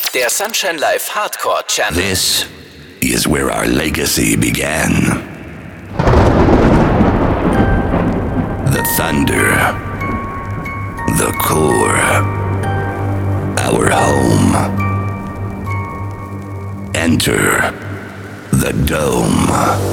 Der Sunshine Live Hardcore Channel. This is where our legacy began. The thunder, the core, our home. Enter the dome.